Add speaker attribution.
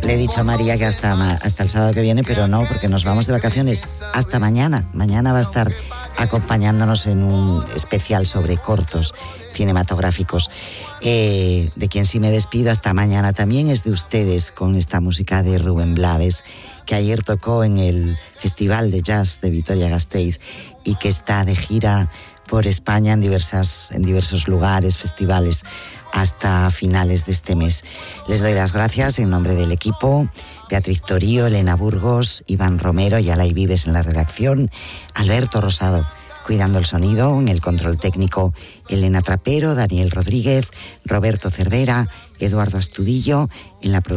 Speaker 1: Le he dicho a María que hasta el sábado que viene, pero no, porque nos vamos de vacaciones hasta mañana. Mañana va a estar acompañándonos en un especial sobre cortos cinematográficos. De quien sí me despido hasta mañana también es de ustedes, con esta música de Rubén Blades, que ayer tocó en el Festival de Jazz de Vitoria-Gasteiz y que está de gira por España en diversos lugares, festivales, hasta finales de este mes. Les doy las gracias en nombre del equipo: Beatriz Torío, Elena Burgos, Iván Romero y Alay Vives en la redacción, Alberto Rosado cuidando el sonido, en el control técnico Elena Trapero, Daniel Rodríguez, Roberto Cervera, Eduardo Astudillo en la producción.